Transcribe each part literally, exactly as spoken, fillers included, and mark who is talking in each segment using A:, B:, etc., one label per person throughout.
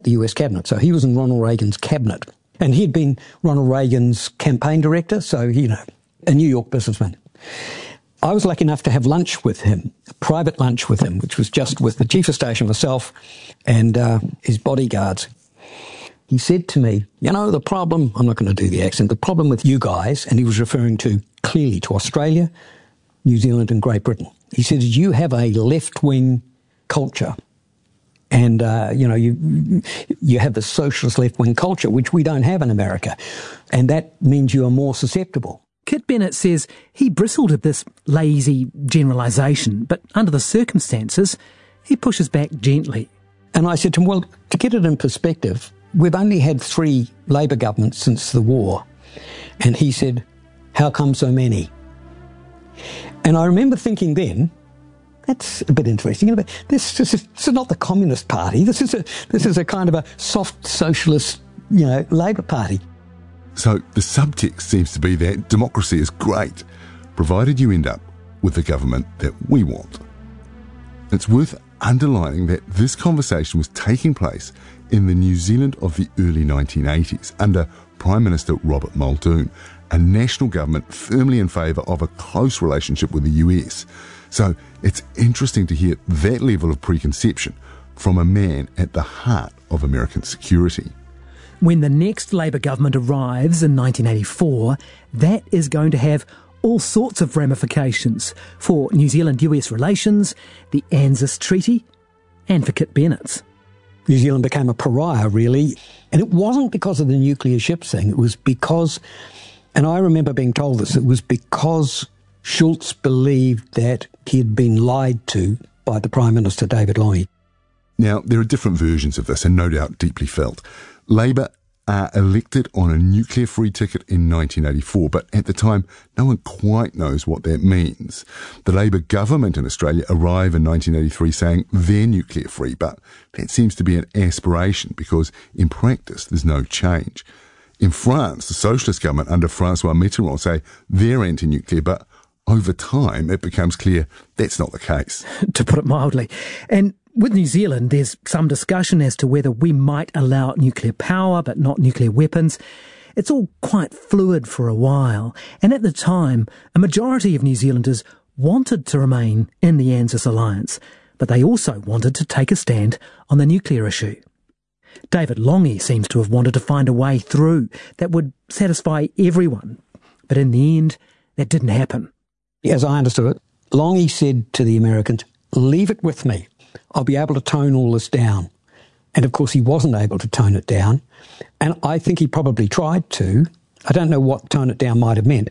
A: the U S cabinet. So he was in Ronald Reagan's cabinet. And he'd been Ronald Reagan's campaign director, so, you know, a New York businessman. I was lucky enough to have lunch with him, a private lunch with him, which was just with the chief of station, myself, and uh, his bodyguards. He said to me, you know, the problem, I'm not going to do the accent, the problem with you guys, and he was referring to, clearly, to Australia, New Zealand and Great Britain. He said, you have a left-wing culture. And, uh, you know, you you have the socialist left-wing culture, which we don't have in America. And that means you are more susceptible.
B: Kit Bennett says he bristled at this lazy generalisation, but under the circumstances, he pushes back gently.
A: And I said to him, well, to get it in perspective, we've only had three Labour governments since the war. And he said, how come so many? And I remember thinking then, that's a bit interesting. This, this, is, this is not the Communist Party. This is a this is a kind of a soft socialist, you know, Labour Party.
C: So the subtext seems to be that democracy is great, provided you end up with the government that we want. It's worth underlining that this conversation was taking place in the New Zealand of the early nineteen eighties under Prime Minister Robert Muldoon, a national government firmly in favour of a close relationship with the U S. So it's interesting to hear that level of preconception from a man at the heart of American security.
B: When the next Labour government arrives in nineteen eighty-four, that is going to have all sorts of ramifications for New Zealand-U S relations, the ANZUS Treaty, and for Kit Bennett.
A: New Zealand became a pariah, really. And it wasn't because of the nuclear ships thing. It was because, and I remember being told this, it was because Schultz believed that he had been lied to by the Prime Minister, David Lange.
C: Now, there are different versions of this, and no doubt deeply felt. Labour are elected on a nuclear-free ticket in nineteen eighty-four, but at the time, no one quite knows what that means. The Labour government in Australia arrive in nineteen eighty-three saying they're nuclear-free, but that seems to be an aspiration because, in practice, there's no change. In France, the socialist government under Francois Mitterrand say they're anti-nuclear, but over time, it becomes clear that's not the case.
B: To put it mildly. And with New Zealand, there's some discussion as to whether we might allow nuclear power but not nuclear weapons. It's all quite fluid for a while. And at the time, a majority of New Zealanders wanted to remain in the ANZUS alliance, but they also wanted to take a stand on the nuclear issue. David Lange seems to have wanted to find a way through that would satisfy everyone. But in the end, that didn't happen.
A: As I understood it, Lange said to the Americans, leave it with me. I'll be able to tone all this down. And of course, he wasn't able to tone it down. And I think he probably tried to. I don't know what tone it down might have meant.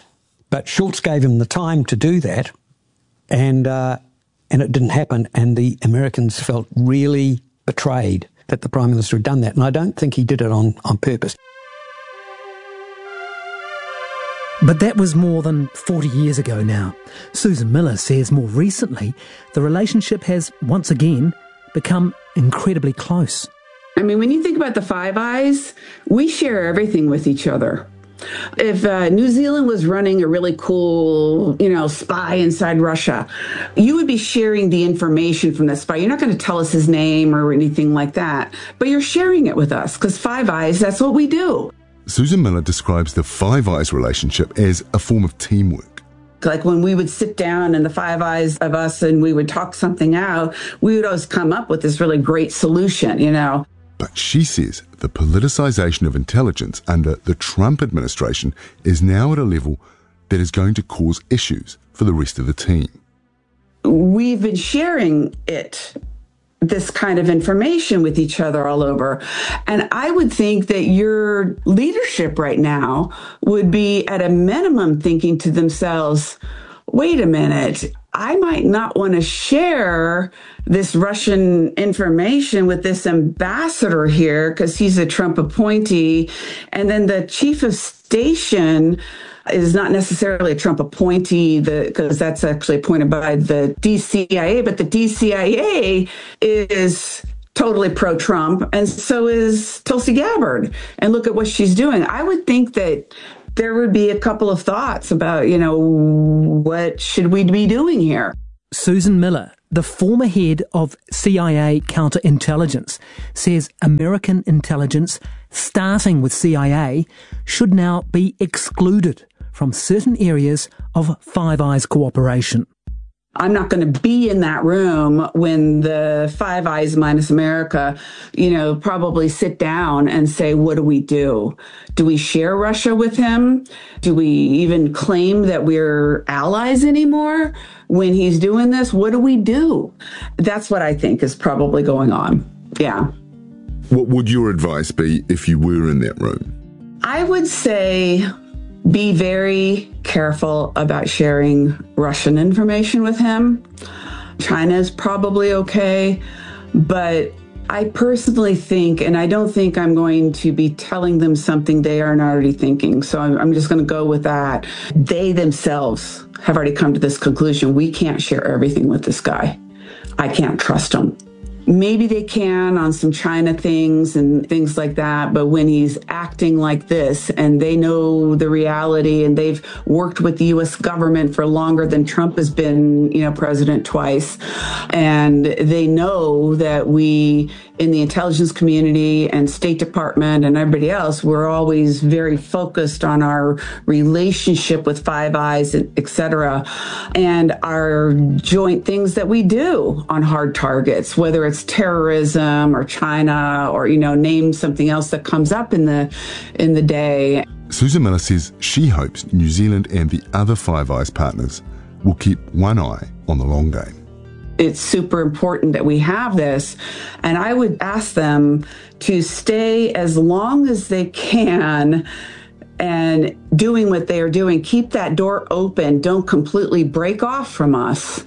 A: But Schultz gave him the time to do that. And, uh, and it didn't happen. And the Americans felt really betrayed that the Prime Minister had done that. And I don't think he did it on, on purpose.
B: But that was more than forty years ago now. Susan Miller says more recently, the relationship has once again become incredibly close.
D: I mean, when you think about the Five Eyes, we share everything with each other. If uh, New Zealand was running a really cool, you know, spy inside Russia, you would be sharing the information from that spy. You're not going to tell us his name or anything like that, but you're sharing it with us because Five Eyes, that's what we do.
C: Susan Miller describes the Five Eyes relationship as a form of teamwork.
D: Like when we would sit down and the Five Eyes of us and we would talk something out, we would always come up with this really great solution, you know.
C: But she says the politicization of intelligence under the Trump administration is now at a level that is going to cause issues for the rest of the team.
D: We've been sharing it, this kind of information with each other all over. And I would think that your leadership right now would be at a minimum thinking to themselves, wait a minute, I might not want to share this Russian information with this ambassador here because he's a Trump appointee. And then the chief of station is not necessarily a Trump appointee because that's actually appointed by the D C I A, but the D C I A is totally pro-Trump, and so is Tulsi Gabbard. And look at what she's doing. I would think that there would be a couple of thoughts about, you know, what should we be doing here?
B: Susan Miller, the former head of C I A counterintelligence, says American intelligence, starting with C I A, should now be excluded from certain areas of Five Eyes cooperation.
D: I'm not going to be in that room when the Five Eyes minus America, you know, probably sit down and say, what do we do? Do we share Russia with him? Do we even claim that we're allies anymore when he's doing this? What do we do? That's what I think is probably going on. Yeah.
C: What would your advice be if you were in that room?
D: I would say be very careful about sharing Russian information with him. China is probably okay, but I personally think, and I don't think I'm going to be telling them something they aren't already thinking, so I'm, I'm just going to go with that. They themselves have already come to this conclusion. We can't share everything with this guy. I can't trust him. Maybe they can on some China things and things like that, but when he's acting like this and they know the reality and they've worked with the U S government for longer than Trump has been, you know, president twice, and they know that we in the intelligence community and State Department and everybody else, we're always very focused on our relationship with Five Eyes, et cetera, and our joint things that we do on hard targets, whether it's terrorism or China or, you know, name something else that comes up in the in the day.
C: Susan Miller says she hopes New Zealand and the other Five Eyes partners will keep one eye on the long game.
D: It's super important that we have this, and I would ask them to stay as long as they can and doing what they are doing. Keep that door open. Don't completely break off from us.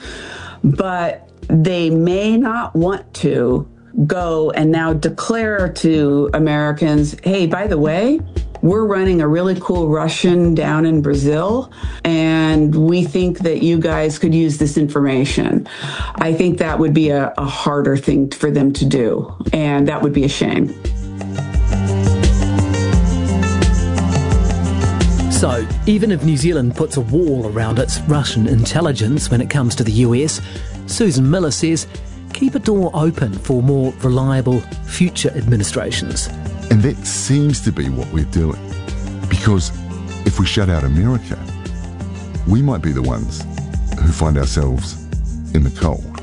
D: But they may not want to go and now declare to Americans, hey, by the way, we're running a really cool Russian down in Brazil, and we think that you guys could use this information. I think that would be a, a harder thing for them to do, and that would be a shame.
B: So, even if New Zealand puts a wall around its Russian intelligence when it comes to the U S, Susan Miller says keep a door open for more reliable future administrations.
C: And that seems to be what we're doing. Because if we shut out America, we might be the ones who find ourselves in the cold.